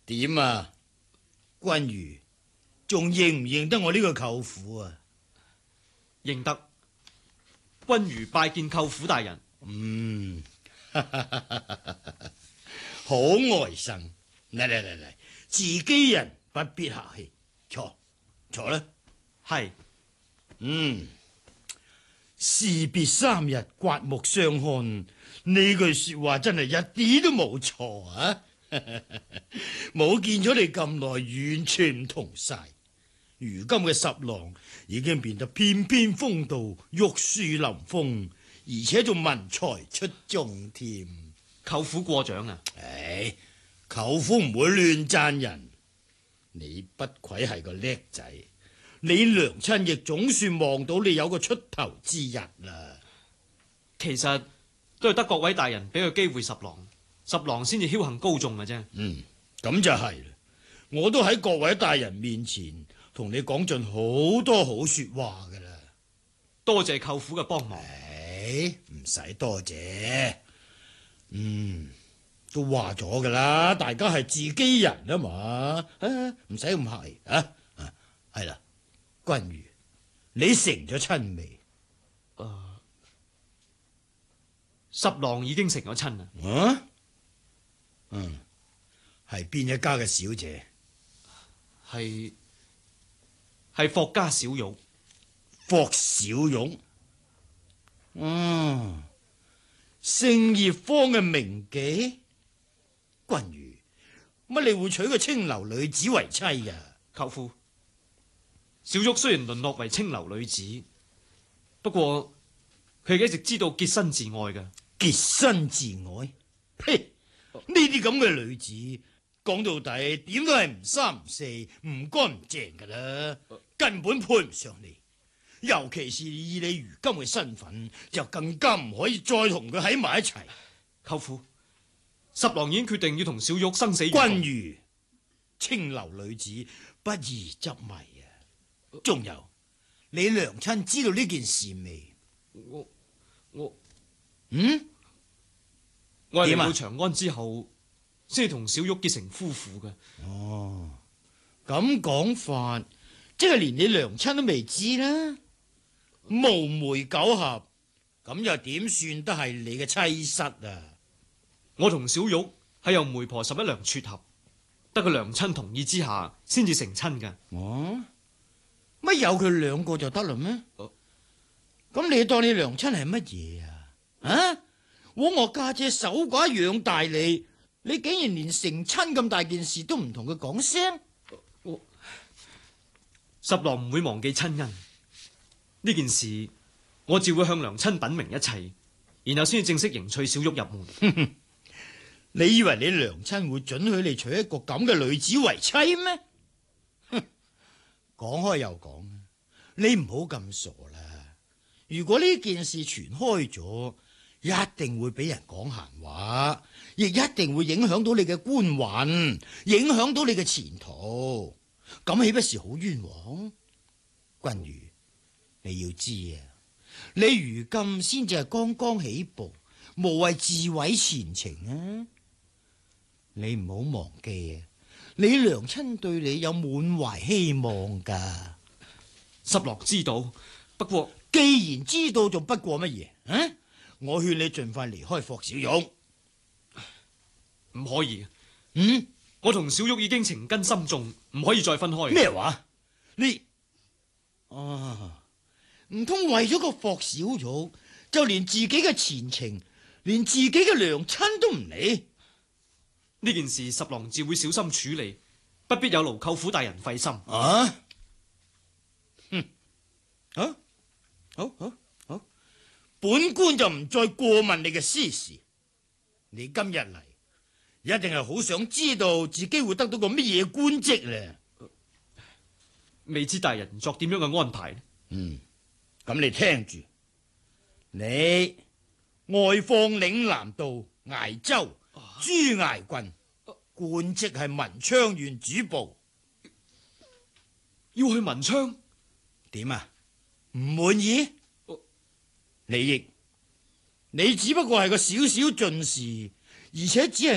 點啊？君如仲認唔認得我呢個舅父啊？ 認得。君如拜見舅父大人。 好外甥，嚟，自己人不必客氣，坐啦。 係。 士別3日，刮目相看，呢句說話真係一啲都冇錯啊！冇見咗你咁耐，完全唔同晒。如今嘅十郎已經變得翩翩風度，玉樹臨風，而且仲文才出眾添。 舅父過獎啊！ 舅父唔會亂讚人，你不愧係個叻仔，你娘親亦總算望到你有個出頭之日啦。 其實都係得各位大人俾個機會十郎先至僥倖高中嘅啫。 咁就係啦，我都喺各位大人面前同你講盡好多好說話噶啦。 多謝舅父嘅幫忙。 唔使多謝。都話咗噶啦，大家係自己人啊嘛，唔使咁客氣啊。係啦，君如，你成咗親未？ 十郎已經成咗親啦。 係邊一家嘅小姐？ 係霍家小玉。 霍小玉。姓葉方嘅名妓。君如，乜你會娶個青樓女子為妻㗎？ 舅父，小玉雖然淪落為青樓女子，不過佢一直知道潔身自愛嘅。 潔身自愛？呸！呢啲咁嘅女子，講到底點都係唔三唔四、唔乾唔淨噶啦，根本配唔上你。尤其是以你如今嘅身份，就更加唔可以再同佢喺埋一齊。 舅父，十郎已經決定要同小玉生死。 君如，青樓女子不宜執迷啊！仲有，你娘親知道呢件事未？ 我係嚟到長安之後，先至同小玉結成夫婦嘅。 咁講法，即係連你娘親都未知啦。無媒苟合，咁又點算得係你嘅妻室啊？ 我同小玉係由媒婆11娘撮合，得個娘親同意之下，先至成親嘅。 乜有佢2個就得啦咩？咁你當你娘親係乜嘢啊？我家姐守寡養大你，你竟然連成親咁大件事都唔同佢講聲？ 十郎唔會忘記親恩。呢件事我只會向娘親稟明一切，然後先至正式迎娶小玉入門。 你以為你娘親會准許你娶一個咁嘅女子為妻咩？講開又講，你唔好咁傻啦。如果呢件事傳開咗，一定會俾人講閒話，亦一定會影響到你嘅官運，影響到你嘅前途，咁豈不是好冤枉？君如，你要知啊，你如今先至係剛剛起步，無謂自毀前程啊！你唔好忘記啊，你娘親對你有滿懷希望噶。 十郎知道，不過既然知道，仲不過乜嘢？我勸你盡快離開霍小玉。 唔可以。我同小玉已經情根深重，唔可以再分開。 咩話？你唔通為咗個霍小玉，就連自己嘅前程，連自己嘅娘親都唔理？ 呢件事十郎自會小心處理，不必有勞舅父大人費心。 好，本官就唔再過問你嘅私事。你今日嚟，一定係好想知道自己會得到個乜嘢官職咧？ 未知大人作點樣嘅安排？ 咁你聽住，你外放嶺南道崖州朱崖郡，官職係文昌縣主簿。 要去文昌？ 點啊？唔滿意？李益，你只不過係個小小進士，而且只係